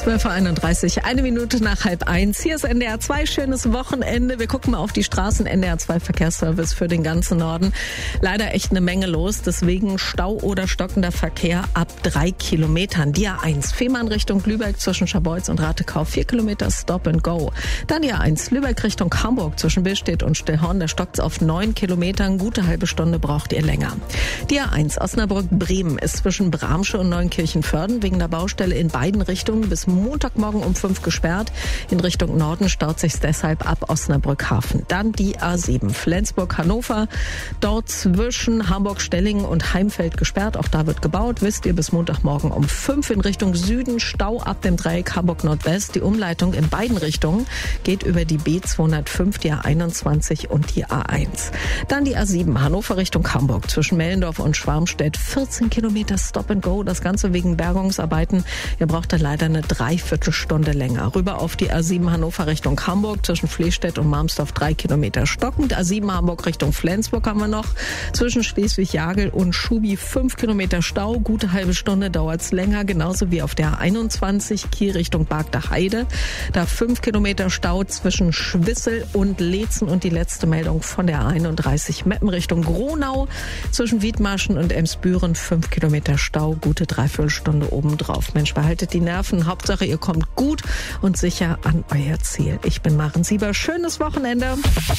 12:31 Uhr, 1 Minute nach 12:30. Hier ist NDR 2, schönes Wochenende. Wir gucken mal auf die Straßen. NDR 2 Verkehrsservice für den ganzen Norden. Leider echt eine Menge los, deswegen Stau oder stockender Verkehr ab 3 Kilometern. Die A1 Fehmarn Richtung Lübeck zwischen Scharbeutz und Ratekau, 4 Kilometer Stop and Go. Dann die A1 Lübeck Richtung Hamburg zwischen Billstedt und Stillhorn, da stockt's auf 9 Kilometern. Gute halbe Stunde braucht ihr länger. Die A1 Osnabrück-Bremen ist zwischen Bramsche und Neunkirchen-Vörden wegen der Baustelle in beiden Richtungen bis Montagmorgen um 5 gesperrt. In Richtung Norden staut sich's deshalb ab Osnabrück-Hafen. Dann die A7 Flensburg-Hannover. Dort zwischen Hamburg-Stellingen und Heimfeld gesperrt. Auch da wird gebaut. Wisst ihr, bis Montagmorgen um 5 in Richtung Süden. Stau ab dem Dreieck Hamburg-Nordwest. Die Umleitung in beiden Richtungen geht über die B205, die A21 und die A1. Dann die A7 Hannover Richtung Hamburg zwischen Mellendorf und Schwarmstedt. 14 Kilometer Stop and Go. Das Ganze wegen Bergungsarbeiten. Ihr braucht da leider eine Dreiviertelstunde länger. Rüber auf die A7 Hannover Richtung Hamburg zwischen Flehstedt und Marmsdorf 3 Kilometer stockend. A7 Hamburg Richtung Flensburg haben wir noch. Zwischen Schleswig-Jagel und Schubi 5 Kilometer Stau. Gute halbe Stunde dauert's länger. Genauso wie auf der A21 Kiel Richtung Bargter Heide. Da 5 Kilometer Stau zwischen Schwissel und Leetzen. Und die letzte Meldung von der A31 Meppen Richtung Gronau. Zwischen Wiedmarschen und Emsbüren 5 Kilometer Stau. Gute Dreiviertelstunde obendrauf. Mensch, behaltet die Nerven. Hauptsache, ihr kommt gut und sicher an euer Ziel. Ich bin Maren Sieber. Schönes Wochenende.